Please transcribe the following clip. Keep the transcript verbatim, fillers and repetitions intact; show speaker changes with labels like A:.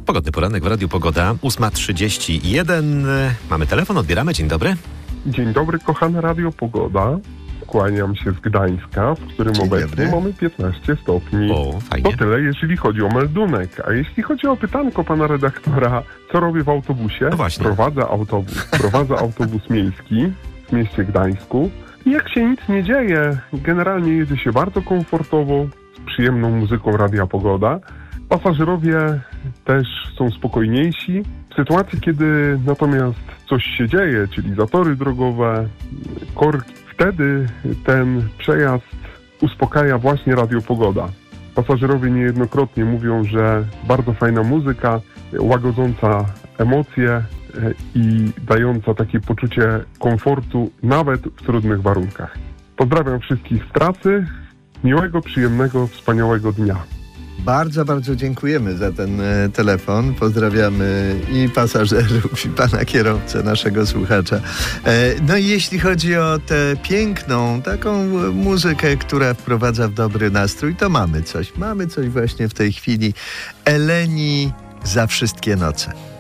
A: Pogodny poranek w Radiu Pogoda, ósma trzydzieści jeden. Mamy telefon, odbieramy. Dzień dobry.
B: Dzień dobry, kochane Radio Pogoda. Kłaniam się z Gdańska, w którym
A: Dzień
B: obecnie
A: dobry.
B: mamy piętnaście stopni.
A: O, fajnie.
B: To tyle, jeśli chodzi o meldunek. A jeśli chodzi o pytanko pana redaktora, co robię w autobusie?
A: No właśnie.
B: Prowadzę autobus. Prowadzę autobus miejski w mieście Gdańsku. I jak się nic nie dzieje, generalnie jedzie się bardzo komfortowo, z przyjemną muzyką Radia Pogoda. Pasażerowie też są spokojniejsi. W sytuacji, kiedy natomiast coś się dzieje, czyli zatory drogowe, korki, wtedy ten przejazd uspokaja właśnie Radio Pogoda. Pasażerowie niejednokrotnie mówią, że bardzo fajna muzyka, łagodząca emocje i dająca takie poczucie komfortu nawet w trudnych warunkach. Pozdrawiam wszystkich z pracy. Miłego, przyjemnego, wspaniałego dnia.
C: Bardzo, bardzo dziękujemy za ten e, telefon. Pozdrawiamy i pasażerów, i pana kierowcę, naszego słuchacza. E, no i jeśli chodzi o tę piękną, taką muzykę, która wprowadza w dobry nastrój, to mamy coś. Mamy coś właśnie w tej chwili. Eleni za wszystkie noce.